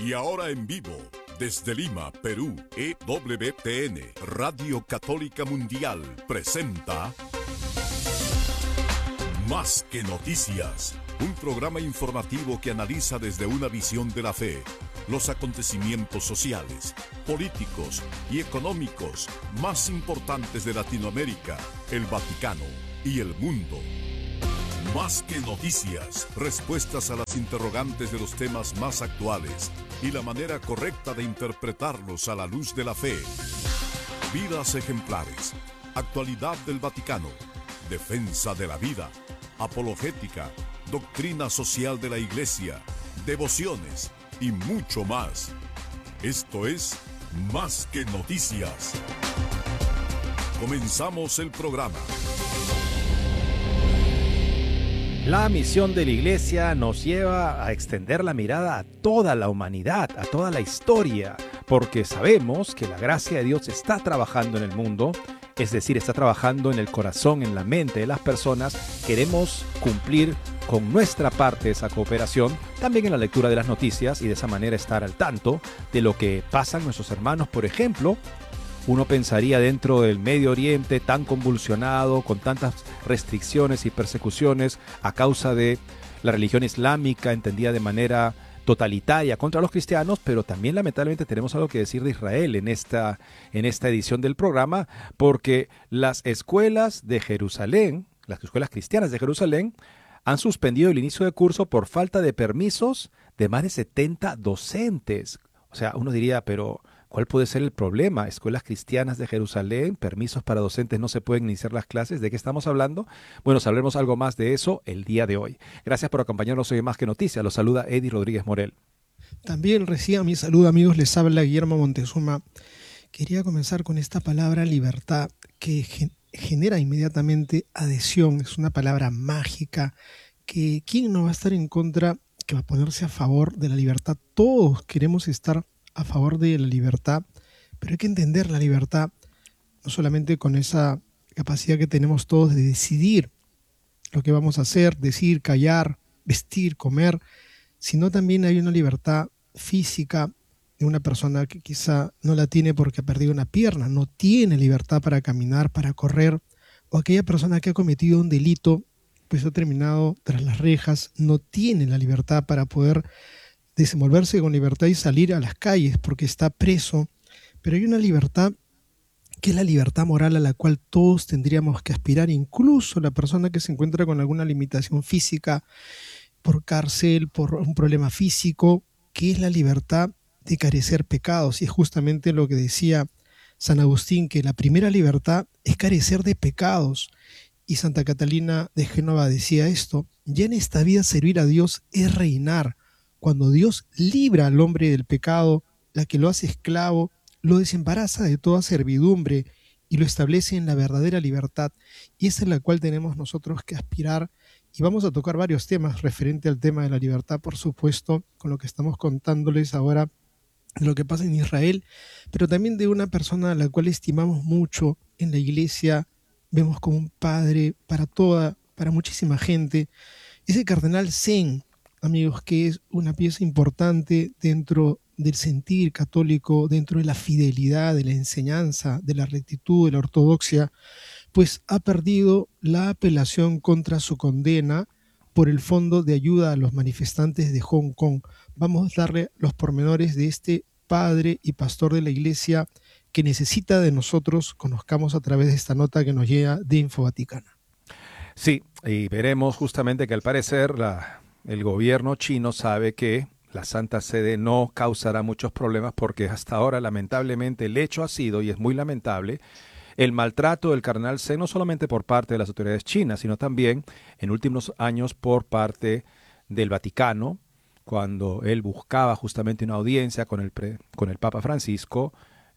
Y ahora en vivo, desde Lima, Perú, EWTN, Radio Católica Mundial, presenta Más que Noticias, un programa informativo que analiza desde una visión de la fe los acontecimientos sociales, políticos y económicos más importantes de Latinoamérica, el Vaticano y el mundo. Más que noticias, respuestas a las interrogantes de los temas más actuales y la manera correcta de interpretarlos a la luz de la fe. Vidas ejemplares, actualidad del Vaticano, defensa de la vida, apologética, doctrina social de la Iglesia, devociones y mucho más. Esto es Más que Noticias. Comenzamos el programa. La misión de la Iglesia nos lleva a extender la mirada a toda la humanidad, a toda la historia, porque sabemos que la gracia de Dios está trabajando en el mundo, es decir, está trabajando en el corazón, en la mente de las personas. Queremos cumplir con nuestra parte de esa cooperación, también en la lectura de las noticias y de esa manera estar al tanto de lo que pasan nuestros hermanos. Por ejemplo, uno pensaría dentro del Medio Oriente tan convulsionado, con tantas restricciones y persecuciones a causa de la religión islámica entendida de manera totalitaria contra los cristianos, pero también lamentablemente tenemos algo que decir de Israel en esta edición del programa, porque las escuelas de Jerusalén, las escuelas cristianas de Jerusalén, han suspendido el inicio de curso por falta de permisos de más de 70 docentes. O sea, uno diría, pero ¿cuál puede ser el problema? Escuelas cristianas de Jerusalén, permisos para docentes, no se pueden iniciar las clases. ¿De qué estamos hablando? Bueno, sabremos algo más de eso el día de hoy. Gracias por acompañarnos hoy en Más que Noticias. Los saluda Eddie Rodríguez Morel. También reciban mi saludo, amigos. Les habla Guillermo Montezuma. Quería comenzar con esta palabra libertad que genera inmediatamente adhesión. Es una palabra mágica que ¿quién no va a estar en contra, que va a ponerse a favor de la libertad? Todos queremos estar a favor de la libertad, pero hay que entender la libertad no solamente con esa capacidad que tenemos todos de decidir lo que vamos a hacer, decir, callar, vestir, comer, sino también hay una libertad física de una persona que quizá no la tiene porque ha perdido una pierna, no tiene libertad para caminar, para correr, o aquella persona que ha cometido un delito, pues ha terminado tras las rejas, no tiene la libertad para poder desenvolverse con libertad y salir a las calles porque está preso. Pero hay una libertad que es la libertad moral a la cual todos tendríamos que aspirar, incluso la persona que se encuentra con alguna limitación física por cárcel, por un problema físico, que es la libertad de carecer pecados. Y es justamente lo que decía San Agustín, que la primera libertad es carecer de pecados. Y Santa Catalina de Génova decía esto: ya en esta vida servir a Dios es reinar. Cuando Dios libra al hombre del pecado, la que lo hace esclavo, lo desembaraza de toda servidumbre y lo establece en la verdadera libertad. Y esa es la cual tenemos nosotros que aspirar. Y vamos a tocar varios temas referente al tema de la libertad, por supuesto, con lo que estamos contándoles ahora de lo que pasa en Israel, pero también de una persona a la cual estimamos mucho en la iglesia, vemos como un padre para muchísima gente. Es el cardenal Zen, amigos, que es una pieza importante dentro del sentir católico, dentro de la fidelidad, de la enseñanza, de la rectitud, de la ortodoxia, pues ha perdido la apelación contra su condena por el Fondo de Ayuda a los Manifestantes de Hong Kong. Vamos a darle los pormenores de este padre y pastor de la iglesia que necesita de nosotros, conozcamos a través de esta nota que nos llega de Info Vaticana. Sí, y veremos justamente que al parecer el gobierno chino sabe que la Santa Sede no causará muchos problemas porque hasta ahora lamentablemente el hecho ha sido, y es muy lamentable, el maltrato del cardenal Zen no solamente por parte de las autoridades chinas, sino también en últimos años por parte del Vaticano, cuando él buscaba justamente una audiencia con el Papa Francisco.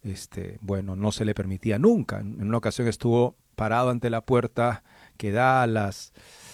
No se le permitía nunca. En una ocasión estuvo parado ante la puerta que da a las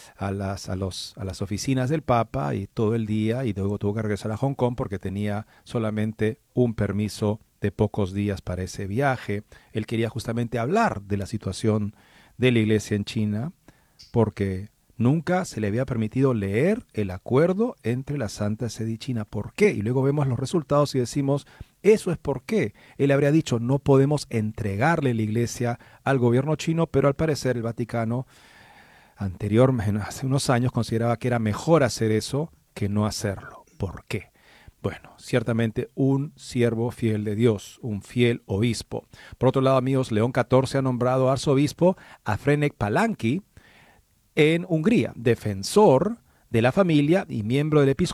oficinas del Papa y todo el día, y luego tuvo que regresar a Hong Kong porque tenía solamente un permiso de pocos días para ese viaje. Él quería justamente hablar de la situación de la iglesia en China porque Nunca se le había permitido leer el acuerdo entre la Santa Sede y China. ¿Por qué? Y luego vemos los resultados y decimos, eso es por qué. Él habría dicho, no podemos entregarle la iglesia al gobierno chino, pero al parecer el Vaticano hace unos años consideraba que era mejor hacer eso que no hacerlo. ¿Por qué? Bueno, ciertamente un siervo fiel de Dios, un fiel obispo. Por otro lado, amigos, León XIV ha nombrado arzobispo a Ferenc Palanki en Hungría, defensor de la familia y miembro del episcopado